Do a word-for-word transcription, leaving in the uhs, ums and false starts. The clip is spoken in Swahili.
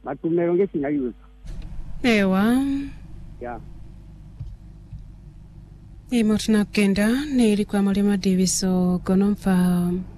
matumero ngesina yuzo ewa ya imo tunakenda neri kwa Mulima Daviso konomfa